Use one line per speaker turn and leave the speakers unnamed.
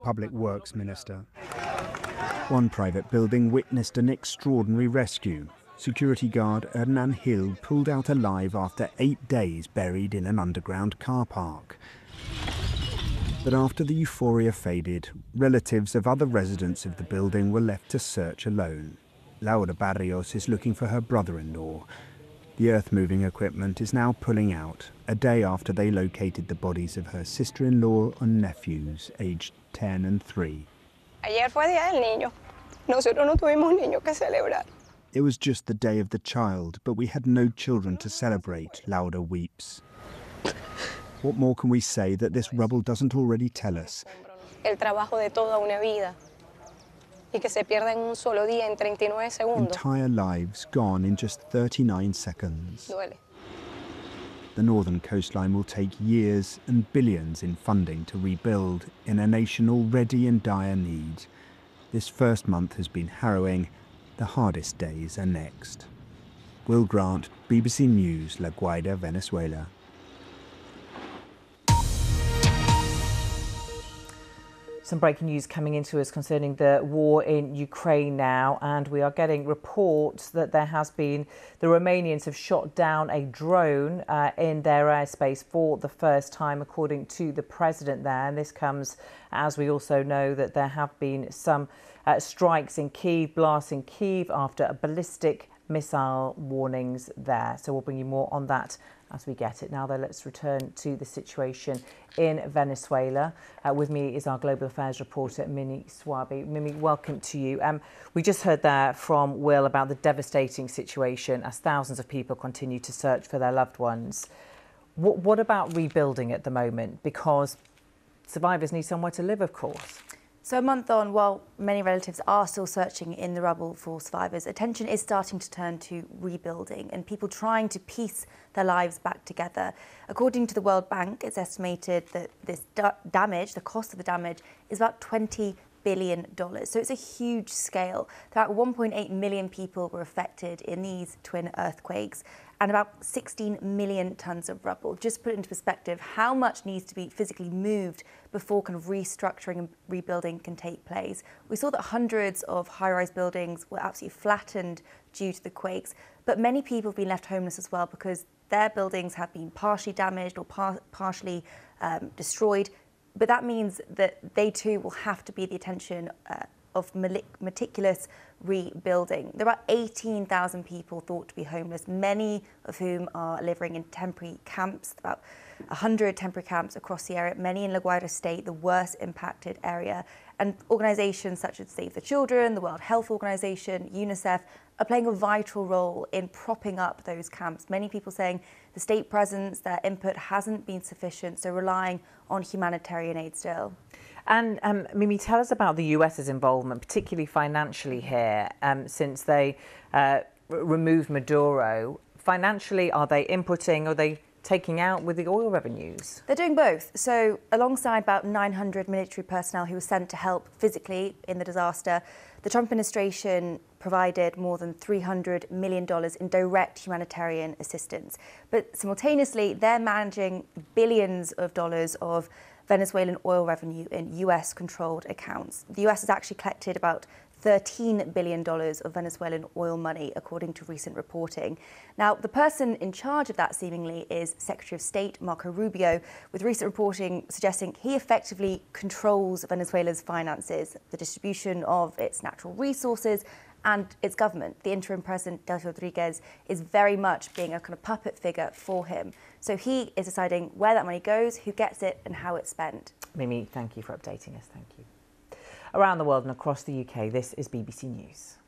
Public Works Minister. One private building witnessed an extraordinary rescue. Security guard Hernan Hill pulled out alive after 8 days buried in an underground car park. But after the euphoria faded, relatives of other residents of the building were left to search alone. Laura Barrios is looking for her brother-in-law. The earth-moving equipment is now pulling out, a day after they located the bodies of her sister-in-law and nephews, aged 10 and 3.
Ayer fue Día del Niño. Nosotros no tuvimos niños que celebrar.
It was just the day of the child, but we had no children to celebrate, Laura weeps. What more can we say that this rubble doesn't already tell us?
El trabajo de toda una vida. Y que se pierda en un solo día en 39 segundos.
Entire lives gone in just 39 seconds.
Duele.
The northern coastline will take years and billions in funding to rebuild in a nation already in dire need. This first month has been harrowing. The hardest days are next. Will Grant, BBC News, La Guaira, Venezuela.
Some breaking news coming into us concerning the war in Ukraine now, and we are getting reports that the Romanians have shot down a drone in their airspace for the first time, according to the president there. And this comes as we also know that there have been some strikes in Kyiv, blasts in Kyiv after a ballistic missile warnings there. So we'll bring you more on that as we get it. Now though, let's return to the situation in Venezuela. With me is our global affairs reporter, Mimi Swaby. Mimi, welcome to you. We just heard there from Will about the devastating situation as thousands of people continue to search for their loved ones. What about rebuilding at the moment? Because survivors need somewhere to live, of course.
So a month on, while many relatives are still searching in the rubble for survivors, attention is starting to turn to rebuilding and people trying to piece their lives back together. According to the World Bank, it's estimated that this damage, the cost of the damage, is about $20 billion. So it's a huge scale. About 1.8 million people were affected in these twin earthquakes and about 16 million tons of rubble. Just to put it into perspective, how much needs to be physically moved before kind of restructuring and rebuilding can take place. We saw that hundreds of high-rise buildings were absolutely flattened due to the quakes, but many people have been left homeless as well because their buildings have been partially damaged or partially destroyed. But that means that they too will have to be the attention of meticulous rebuilding. There are about 18,000 people thought to be homeless, many of whom are living in temporary camps, about 100 temporary camps across the area, many in La Guaira State, the worst impacted area. And organisations such as Save the Children, the World Health Organization, UNICEF are playing a vital role in propping up those camps. Many people saying the state presence, their input hasn't been sufficient, so relying on humanitarian aid still.
And Mimi, tell us about the US's involvement, particularly financially here, since they removed Maduro. Financially, are they inputting, are they taking out with the oil revenues?
They're doing both. So alongside about 900 military personnel who were sent to help physically in the disaster, the Trump administration provided more than $300 million in direct humanitarian assistance. But simultaneously, they're managing billions of dollars of Venezuelan oil revenue in US-controlled accounts. The US has actually collected about $13 billion of Venezuelan oil money, according to recent reporting. Now, the person in charge of that seemingly is Secretary of State Marco Rubio, with recent reporting suggesting he effectively controls Venezuela's finances, the distribution of its natural resources and its government. The interim president, Delcy Rodriguez, is very much being a kind of puppet figure for him. So he is deciding where that money goes, who gets it and how it's spent.
Mimi, thank you for updating us. Thank you. Around the world and across the UK, this is BBC News.